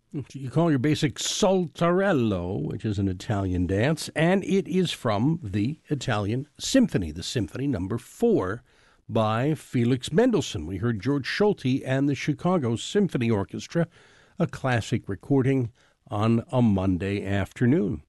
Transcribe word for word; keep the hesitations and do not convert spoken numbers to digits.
You call your basic Saltarello, which is an Italian dance, and it is from the Italian Symphony, the Symphony Number Four by Felix Mendelssohn. We heard George Solti and the Chicago Symphony Orchestra, a classic recording on a Monday afternoon.